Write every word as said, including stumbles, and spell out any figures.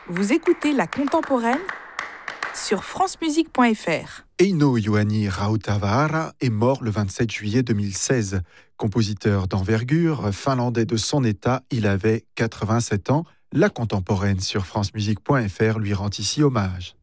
Vous écoutez La Contemporaine sur francemusique point f r. Eino Juhani Rautavaara est mort le vingt-sept juillet deux mille seize. Compositeur d'envergure, finlandais de son état, il avait quatre-vingt-sept ans. La Contemporaine sur francemusique point f r lui rend ici hommage.